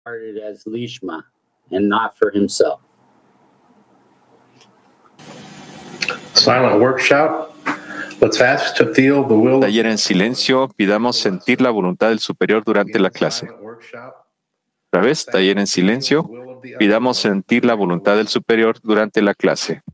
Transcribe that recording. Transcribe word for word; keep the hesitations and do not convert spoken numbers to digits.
regarded as lishma and not for himself. Silent workshop. Let's ask to feel the will. Taller en silencio, pidamos sentir la voluntad del superior durante la clase. Otra vez, taller en silencio, pidamos sentir la voluntad del superior durante la clase.